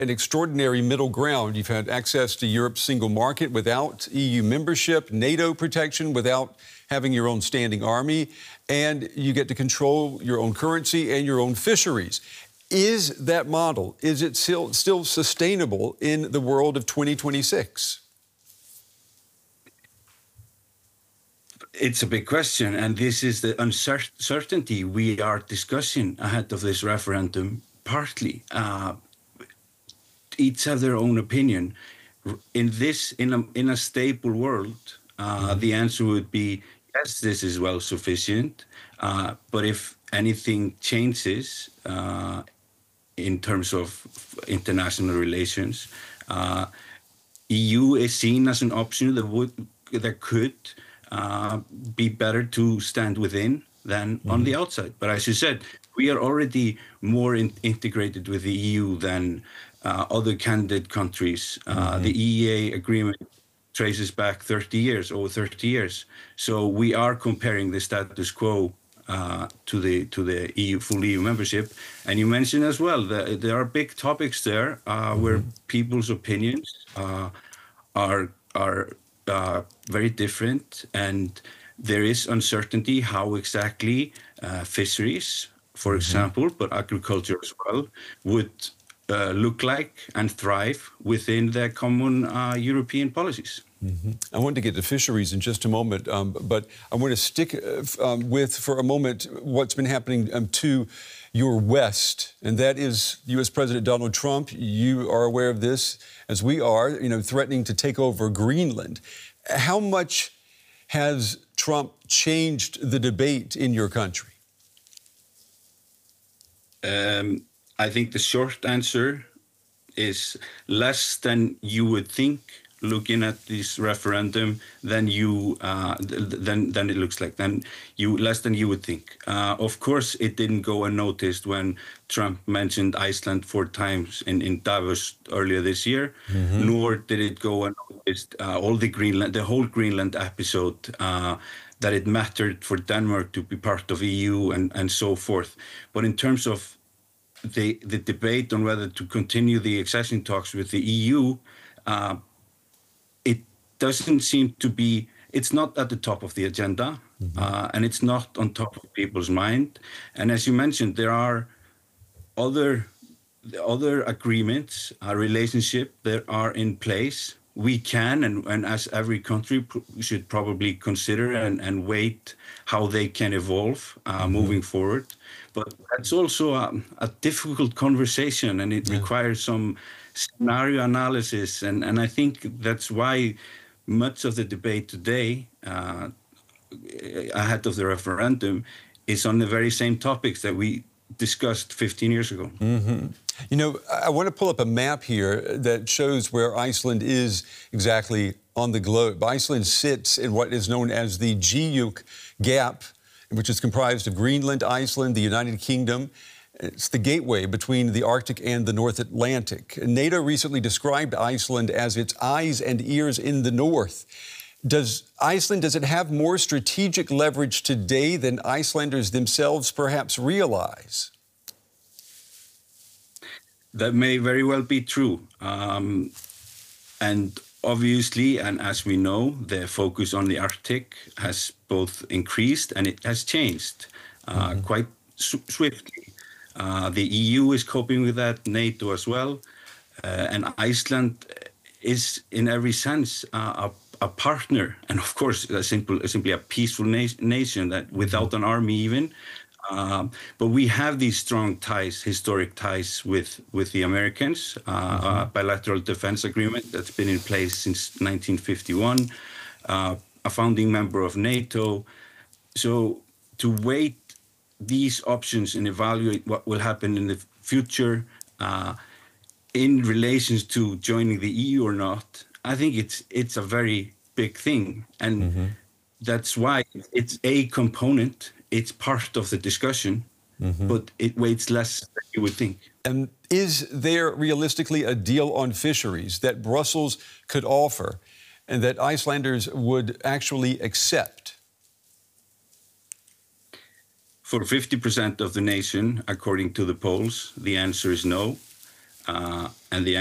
an extraordinary middle ground. You've had access to Europe's single market without EU membership, NATO protection without having your own standing army, and you get to control your own currency and your own fisheries. Is that model, is it still sustainable in the world of 2026? It's a big question, and this is the uncertainty we are discussing ahead of this referendum. Partly, each have their own opinion. In a stable world, the answer would be yes, this is well sufficient. But if anything changes in terms of international relations, EU is seen as an option that could be better to stand within than on the outside. But as you said, we are already more integrated with the EU than other candidate countries. The EEA agreement traces back over 30 years. So we are comparing the status quo to the EU, full EU membership. And you mentioned as well that there are big topics there where people's opinions are very different, and there is uncertainty how exactly fisheries, for example, but agriculture as well, would look like and thrive within the common European policies. I want to get to fisheries in just a moment, but I want to stick with, for a moment, what's been happening to your West, and that is U.S. President Donald Trump. You are aware of this, as we are, threatening to take over Greenland. How much has Trump changed the debate in your country? I think the short answer is less than you would think, looking at this referendum, than it looks like. Less than you would think. Of course, it didn't go unnoticed when Trump mentioned Iceland 4 times in Davos earlier this year. Nor did it go unnoticed the whole Greenland episode, that it mattered for Denmark to be part of EU and so forth. But in terms of the debate on whether to continue the accession talks with the EU, it doesn't seem to be, it's not at the top of the agenda, and it's not on top of people's mind. And as you mentioned, there are other agreements, relationship that are in place. We can, and as every country should probably consider and wait how they can evolve moving forward. But that's also a difficult conversation, and it requires some scenario analysis. And I think that's why much of the debate today, ahead of the referendum, is on the very same topics that we discussed 15 years ago. I want to pull up a map here that shows where Iceland is exactly on the globe. Iceland sits in what is known as the Gígjuk Gap, which is comprised of Greenland, Iceland, the United Kingdom. It's the gateway between the Arctic and the North Atlantic. NATO recently described Iceland as its eyes and ears in the north. Does it have more strategic leverage today than Icelanders themselves perhaps realize? That may very well be true. And obviously, and as we know, the focus on the Arctic has both increased and it has changed quite swiftly. The EU is coping with that, NATO as well. And Iceland is, in every sense, a partner, and of course, simply a peaceful nation that without an army even. But we have these strong ties, historic ties with the Americans, bilateral defense agreement that's been in place since 1951, a founding member of NATO. So to weigh these options and evaluate what will happen in the future in relation to joining the EU or not, I think it's a very big thing. And that's why it's a component. It's part of the discussion, but it weighs less than you would think. And is there realistically a deal on fisheries that Brussels could offer and that Icelanders would actually accept? For 50% of the nation, according to the polls, the answer is no. And the